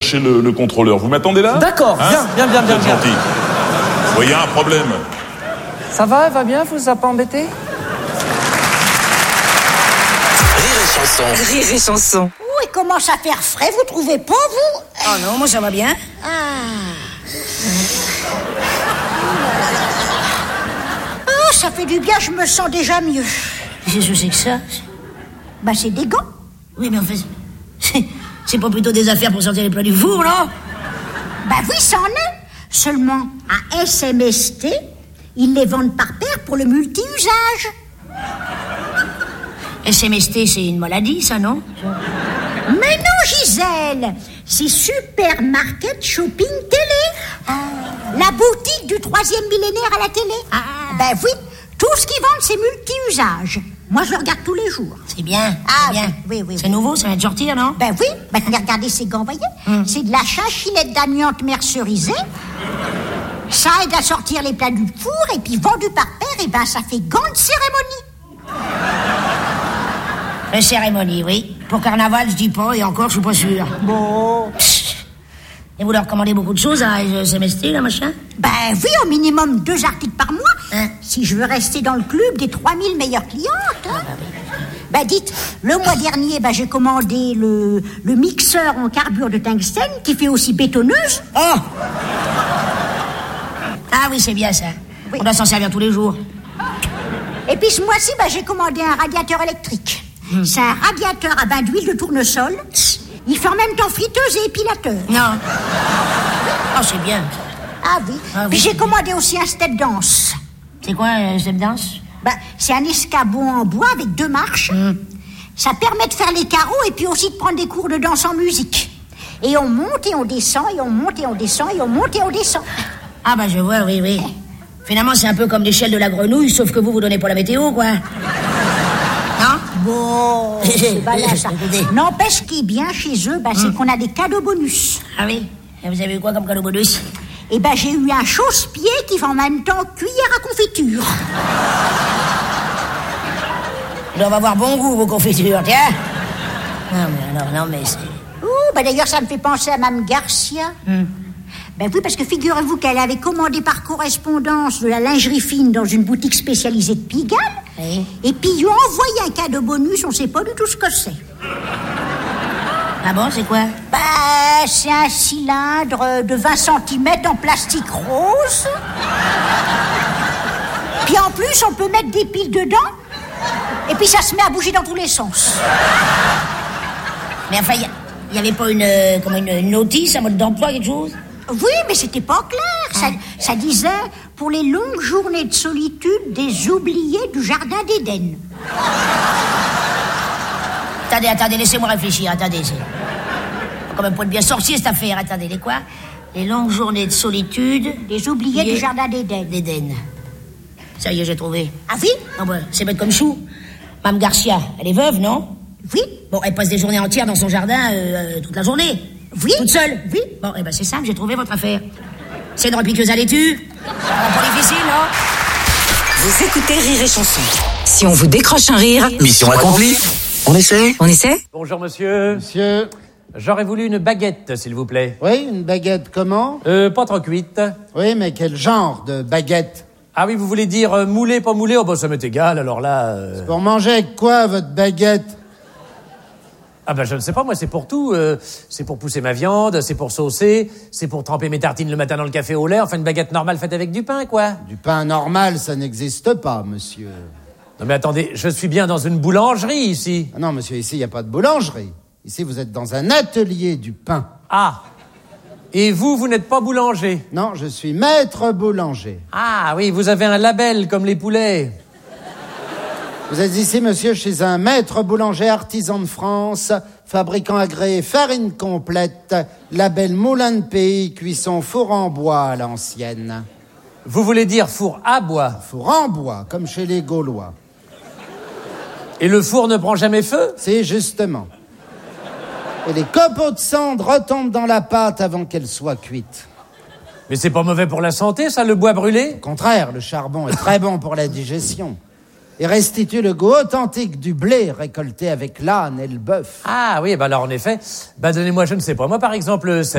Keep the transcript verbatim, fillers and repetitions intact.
chercher le, le contrôleur. Vous m'attendez là? D'accord, hein? bien, bien, bien, bien. Vous êtes gentil. Vous voyez un problème? Ça va, elle va bien, vous a pas embêté? Rire et chanson. Rire et chanson. Oh, il commence à faire frais, vous trouvez pas, vous? Oh non, moi ça va bien. Ah. Oh, ça fait du bien, je me sens déjà mieux. Qu'est-ce que c'est que ça? Bah, c'est des gants. Oui, mais en fait, c'est, c'est pas plutôt des affaires pour sortir les plats du four, non? Bah oui, ça en est. Seulement, à S M S T, ils les vendent par paire pour le multi-usage. S M S T, c'est une maladie, ça, non? Mais non, Gisèle, c'est Supermarket Shopping Télé. Ah. La boutique du troisième millénaire à la télé. Ah. Ben oui, tout ce qu'ils vendent, c'est multi-usage. Moi, je le regarde tous les jours. C'est bien, Ah, c'est bien. oui, oui, C'est oui. nouveau, ça vient de sortir, non? Ben oui, ben regardez ces gants, voyez. Hum. C'est de la chachinette d'amiante mercerisée. Ça aide à sortir les plats du four, et puis vendu par paire, et ben ça fait gants de cérémonie. La cérémonie, oui. Pour carnaval, je dis pas, et encore, je suis pas sûr. Bon. Et vous leur commandez beaucoup de choses à S M S T, là, machin? Ben oui, au minimum deux articles par mois. Hein? Si je veux rester dans le club des trois mille meilleures clientes. Hein. Ah, bah oui. Ben dites, le mois dernier, ben, j'ai commandé le, le mixeur en carbure de tungstène qui fait aussi bétonneuse. Oh! Ah oui, c'est bien ça. Oui. On doit s'en servir tous les jours. Et puis ce mois-ci, ben, j'ai commandé un radiateur électrique. Hum. C'est un radiateur à bain d'huile de tournesol. Il fait en même temps friteuse et épilateur. Non. Oh, c'est bien. Ah oui. Ah, oui. Puis j'ai commandé aussi un step dance. C'est quoi, euh, step dance? Ben, c'est un escabeau en bois avec deux marches. Hum. Ça permet de faire les carreaux et puis aussi de prendre des cours de danse en musique. Et on monte et on descend, et on monte et on descend, et on monte et on descend. Ah bah je vois, oui, oui. Finalement, c'est un peu comme l'échelle de la grenouille, sauf que vous, vous donnez pas la météo, quoi. Non? Bon, c'est pas là, ça. N'empêche, ce qui est bien chez eux, ben, c'est Hum. qu'on a des cadeaux bonus. Ah oui? Et vous avez eu quoi comme cadeau bonus? Et ben, j'ai eu un chausse-pied qui fait en même temps cuillère à confiture. Ils doivent avoir bon goût, vos confitures, tiens. Non, mais alors, non, mais c'est... Ouh, ben d'ailleurs, ça me fait penser à Mme Garcia. Hum. Ben oui, parce que figurez-vous qu'elle avait commandé par correspondance de la lingerie fine dans une boutique spécialisée de Pigalle. Oui. Et puis, ils lui ont envoyé un cadeau bonus, on sait pas du tout ce que c'est. Ah bon, c'est quoi? Ben, c'est un cylindre de vingt centimètres en plastique rose. Puis en plus, on peut mettre des piles dedans. Et puis ça se met à bouger dans tous les sens. Mais enfin, il n'y avait pas une, euh, comme une, une notice, un mode d'emploi, quelque chose? Oui, mais c'était pas clair. Ça, ça disait « Pour les longues journées de solitude des oubliés du Jardin d'Éden ». Attendez, attendez, laissez-moi réfléchir, attendez. C'est quand même pas de bien sorcier, cette affaire. Attendez, les quoi? Les longues journées de solitude... Des oubliés des- du Jardin d'Éden. D'Éden. Ça y est, j'ai trouvé. Ah oui? Ah bah, c'est bête comme chou. Mme Garcia, elle est veuve, non? Oui. Bon, elle passe des journées entières dans son jardin, euh, toute la journée. Oui. Toute seule? Oui. Bon, eh ben c'est simple, j'ai trouvé votre affaire. C'est une repiqueuse à laitue. Pas difficile, non? Vous écoutez Rire et chanson. Si on vous décroche un rire, Mission accomplie. On essaie. on essaie? Bonjour monsieur. Monsieur, J'aurais voulu une baguette, s'il vous plaît. oui, une baguette comment? Euh, pas trop cuite. Oui, mais quel genre de baguette? Ah oui, vous voulez dire euh, moulé, pas moulé? Oh bah ça m'est égal, alors là... euh, Pour manger avec quoi, votre baguette? Ah bah je ne sais pas, moi c'est pour tout. euh, c'est pour pousser ma viande, c'est pour saucer, c'est pour tremper mes tartines le matin dans le café au lait. Enfin une baguette normale faite avec du pain, quoi. Du pain normal, ça n'existe pas, monsieur. Non mais attendez, je suis bien dans une boulangerie ici. Ah non, monsieur, ici, il n'y a pas de boulangerie. Ici, vous êtes dans un atelier du pain. Ah. Et vous, vous n'êtes pas boulanger? Non, je suis maître boulanger. Ah oui, vous avez un label comme les poulets. Vous êtes ici, monsieur, chez un maître boulanger artisan de France, fabricant agréé farine complète, label Moulin de Pays, cuisson four en bois à l'ancienne. Vous voulez dire four à bois? Four en bois, comme chez les Gaulois. Et le four ne prend jamais feu? C'est justement. Et les copeaux de cendre retombent dans la pâte avant qu'elle soit cuite. Mais c'est pas mauvais pour la santé, ça, le bois brûlé? Au contraire, le charbon est très bon pour la digestion. Et restitue le goût authentique du blé récolté avec l'âne et le bœuf. Ah oui, bah alors en effet, bah donnez-moi, je ne sais pas, moi par exemple,